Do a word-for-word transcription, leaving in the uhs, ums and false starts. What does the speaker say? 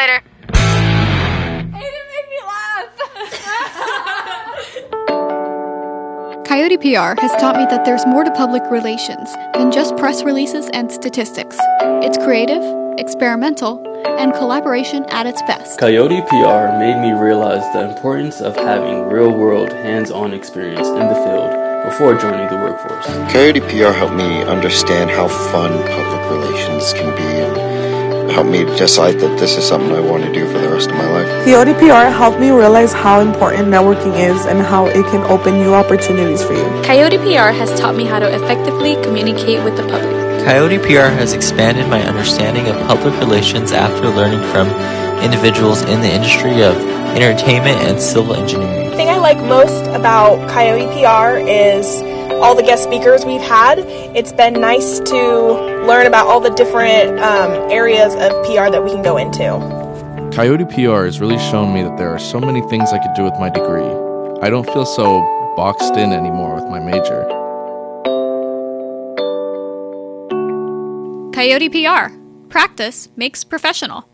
later. Aiden made me laugh. Coyote P R has taught me that there's more to public relations than just press releases and statistics. It's creative, experimental, and collaboration at its best. Coyote P R made me realize the importance of having real-world, hands-on experience in the field before joining the workforce. Coyote P R helped me understand how fun public relations can be and helped me decide that this is something I want to do for the rest of my life. Coyote P R helped me realize how important networking is and how it can open new opportunities for you. Coyote P R has taught me how to effectively communicate with the public. Coyote P R has expanded my understanding of public relations after learning from individuals in the industry of entertainment and civil engineering. The thing I like most about Coyote P R is all the guest speakers we've had. It's been nice to learn about all the different um, areas of P R that we can go into. Coyote P R has really shown me that there are so many things I could do with my degree. I don't feel so boxed in anymore with my major. Coyote P R. Practice makes professional.